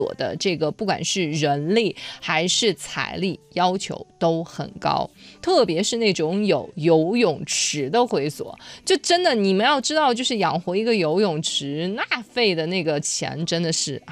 的这个不管是人力还是财力要求都很高，特别是那种有游泳池的会所，就真的你们要知道，就是养活一个游泳池那费的那个钱真的是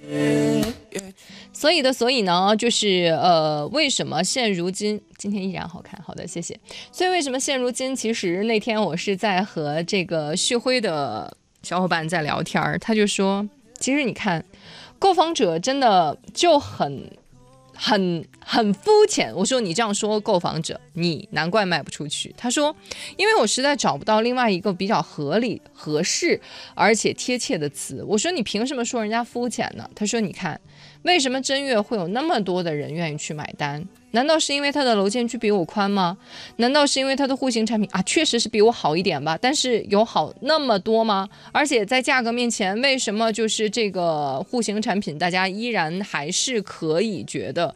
所以呢，就是为什么现如今今天依然好看？好的，谢谢。所以为什么现如今？其实那天我是在和这个旭辉的小伙伴在聊天，他就说，其实你看，购房者真的就很肤浅。我说你这样说购房者，你难怪卖不出去。他说，因为我实在找不到另外一个比较合理、合适而且贴切的词。我说你凭什么说人家肤浅呢？他说你看，为什么真悦会有那么多的人愿意去买单？难道是因为它的楼间距比我宽吗？难道是因为它的户型产品确实是比我好一点吧，但是有好那么多吗？而且在价格面前，为什么就是这个户型产品大家依然还是可以觉得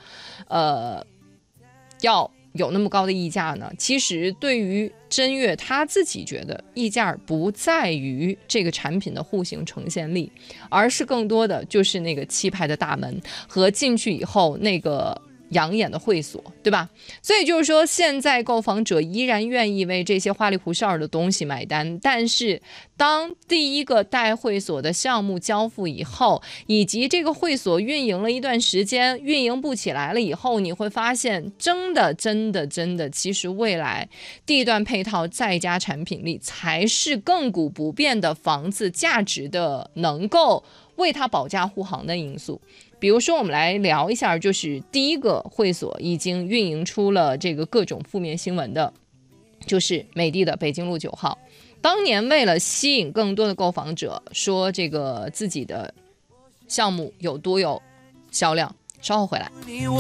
要有那么高的溢价呢？其实对于真悦他自己觉得溢价不在于这个产品的户型呈现力，而是更多的就是那个气派的大门和进去以后那个养眼的会所，对吧？所以就是说，现在购房者依然愿意为这些花里胡哨的东西买单，但是当第一个带会所的项目交付以后，以及这个会所运营了一段时间，运营不起来了以后，你会发现真的，其实未来地段配套再加产品力才是亘古不变的房子价值的能够为它保驾护航的因素。比如说我们来聊一下，就是第一个会所已经运营出了这个各种负面新闻的，就是美的的北京路9号。当年为了吸引更多的购房者，说这个自己的项目有多有销量，稍后回来。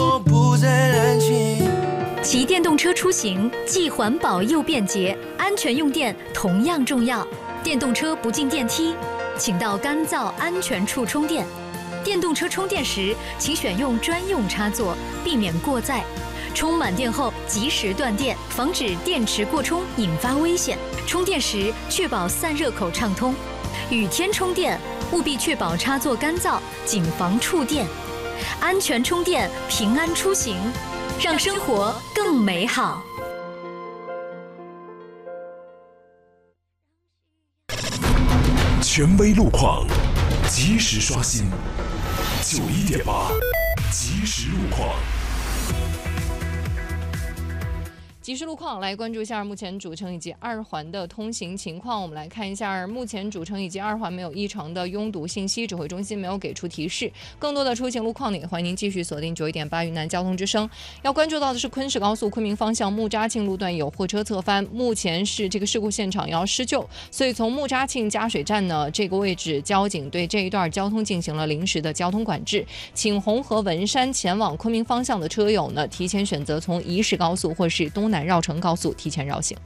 骑电动车出行既环保又便捷，安全用电同样重要。电动车不进电梯，请到干燥安全处充电。电动车充电时，请选用专用插座，避免过载。充满电后及时断电，防止电池过充引发危险。充电时确保散热口畅通。雨天充电务必确保插座干燥，谨防触电。安全充电，平安出行，让生活更美好。 权威路况，及时刷新。91.8，即时路况。 即时路况来关注一下目前主城以及二环的通行情况。我们来看一下目前主城以及二环没有异常的拥堵信息，指挥中心没有给出提示。更多的出行路况也欢迎您继续锁定91.8云南交通之声。要关注到的是昆石高速昆明方向木扎庆路段有货车侧翻，目前是这个事故现场要施救，所以从木扎庆加水站呢这个位置，交警对这一段交通进行了临时的交通管制，请红河文山前往昆明方向的车友呢提前选择从宜石高速或是东南绕城高速提前绕行。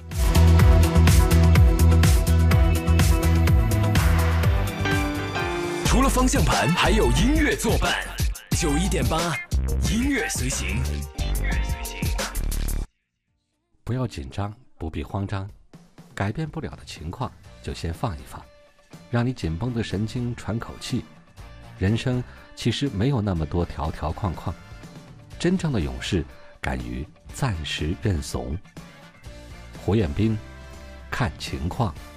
除了方向盘，还有音乐作伴。91.8，音乐随行。 不要紧张，不必慌张，改变不了的情况就先放一放，让你紧绷的神经喘口气。人生其实没有那么多条条框框，真正的勇士敢于暂时认怂。胡彦斌，看情况。